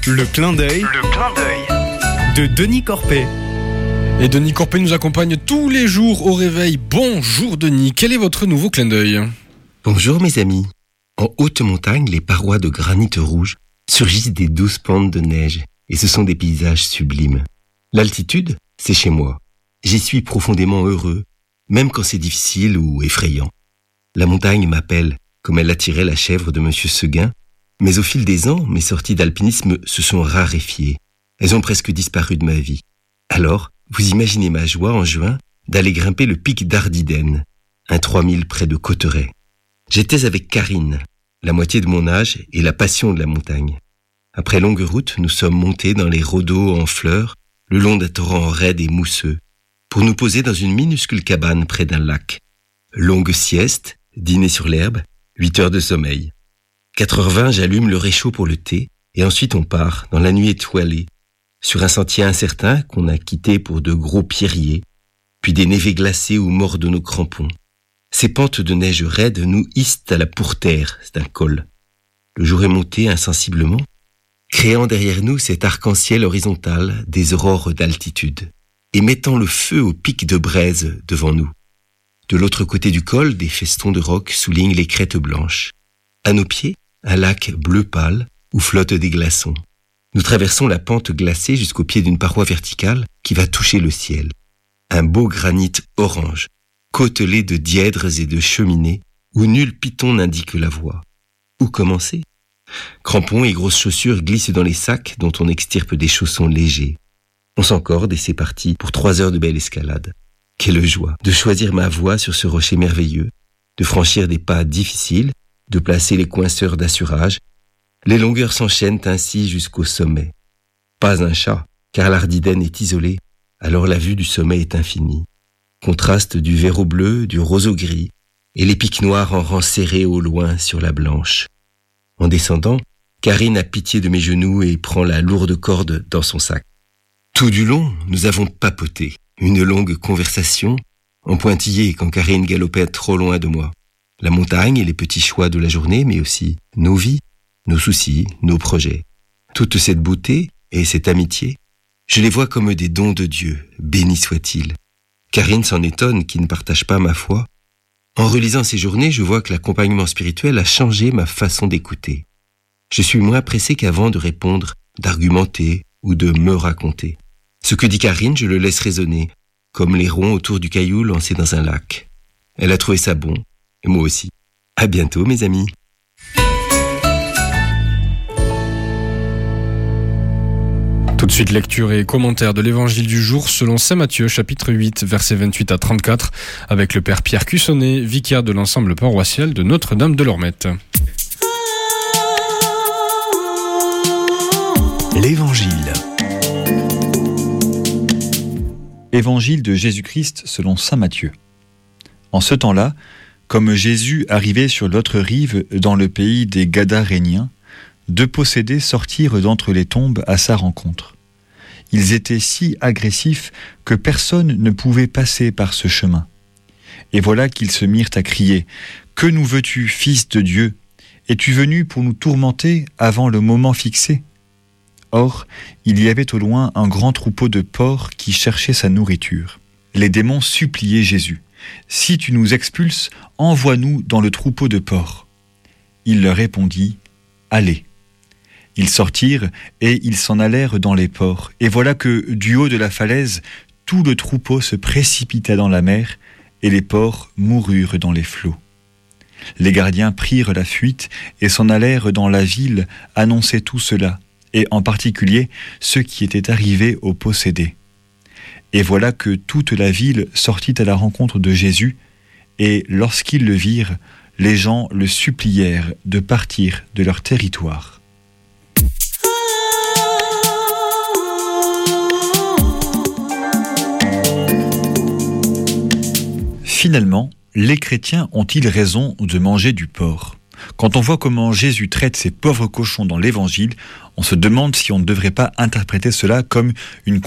Le clin d'œil de Denis Corpet. Et Denis Corpet nous accompagne tous les jours au réveil. Bonjour Denis, quel est votre nouveau clin d'œil ? Bonjour mes amis. En haute montagne, les parois de granit rouge surgissent des douces pentes de neige et ce sont des paysages sublimes. L'altitude, c'est chez moi. J'y suis profondément heureux, même quand c'est difficile ou effrayant. La montagne m'appelle, comme elle attirait la chèvre de Monsieur Seguin, mais au fil des ans, mes sorties d'alpinisme se sont raréfiées. Elles ont presque disparu de ma vie. Alors, vous imaginez ma joie en juin d'aller grimper le pic d'Ardiden, un 3000 près de Cauterets. J'étais avec Karine, la moitié de mon âge et la passion de la montagne. Après longue route, nous sommes montés dans les rhodos en fleurs, le long d'un torrent raide et mousseux, pour nous poser dans une minuscule cabane près d'un lac. Longue sieste, dîner sur l'herbe, 8 heures de sommeil. 4h20, j'allume le réchaud pour le thé, et ensuite on part, dans la nuit étoilée, sur un sentier incertain qu'on a quitté pour de gros pierriers, puis des névés glacés où mordent nos crampons. Ces pentes de neige raide nous hissent à la pourterre d'un col. Le jour est monté insensiblement, créant derrière nous cet arc-en-ciel horizontal des aurores d'altitude, et mettant le feu au pic de braise devant nous. De l'autre côté du col, des festons de roc soulignent les crêtes blanches. À nos pieds, un lac bleu pâle où flottent des glaçons. Nous traversons la pente glacée jusqu'au pied d'une paroi verticale qui va toucher le ciel. Un beau granit orange, côtelé de dièdres et de cheminées, où nul piton n'indique la voie. Où commencer ? Crampons et grosses chaussures glissent dans les sacs dont on extirpe des chaussons légers. On s'encorde et c'est parti pour 3 heures de belle escalade. Quelle joie de choisir ma voie sur ce rocher merveilleux, de franchir des pas difficiles, de placer les coinceurs d'assurage. Les longueurs s'enchaînent ainsi jusqu'au sommet. Pas un chat, car l'Ardiden est isolé, alors la vue du sommet est infinie. Contraste du vert au bleu, du rose au gris, et les pics noirs en rang serré au loin sur la blanche. En descendant, Karine a pitié de mes genoux et prend la lourde corde dans son sac. Tout du long, nous avons papoté, une longue conversation, en pointillé quand Karine galopait trop loin de moi. La montagne et les petits choix de la journée, mais aussi nos vies, nos soucis, nos projets. Toute cette beauté et cette amitié, je les vois comme des dons de Dieu, béni soit-il. Karine s'en étonne qui ne partage pas ma foi. En relisant ces journées, je vois que l'accompagnement spirituel a changé ma façon d'écouter. Je suis moins pressé qu'avant de répondre, d'argumenter ou de me raconter. Ce que dit Karine, je le laisse résonner, comme les ronds autour du caillou lancé dans un lac. Elle a trouvé ça bon, et moi aussi. À bientôt, mes amis. Tout de suite, lecture et commentaire de l'évangile du jour selon saint Matthieu, chapitre 8, versets 28 à 34, avec le père Pierre Cussonnet, vicaire de l'ensemble paroissial de Notre-Dame de Lormette. L'évangile. Évangile de Jésus-Christ selon saint Matthieu. En ce temps-là, comme Jésus arrivait sur l'autre rive dans le pays des Gadaréniens, 2 possédés sortirent d'entre les tombes à sa rencontre. Ils étaient si agressifs que personne ne pouvait passer par ce chemin. Et voilà qu'ils se mirent à crier « Que nous veux-tu, Fils de Dieu ? Es-tu venu pour nous tourmenter avant le moment fixé ?» Or, il y avait au loin un grand troupeau de porcs qui cherchait sa nourriture. Les démons suppliaient Jésus « Si tu nous expulses, envoie-nous dans le troupeau de porcs. » Il leur répondit « Allez. » Ils sortirent et ils s'en allèrent dans les porcs. Et voilà que, du haut de la falaise, tout le troupeau se précipita dans la mer et les porcs moururent dans les flots. Les gardiens prirent la fuite et s'en allèrent dans la ville annoncer tout cela, et en particulier ceux qui étaient arrivés aux possédés. Et voilà que toute la ville sortit à la rencontre de Jésus, et lorsqu'ils le virent, les gens le supplièrent de partir de leur territoire. Finalement, les chrétiens ont-ils raison de manger du porc ? Quand on voit comment Jésus traite ces pauvres cochons dans l'Évangile, on se demande si on ne devrait pas interpréter cela comme une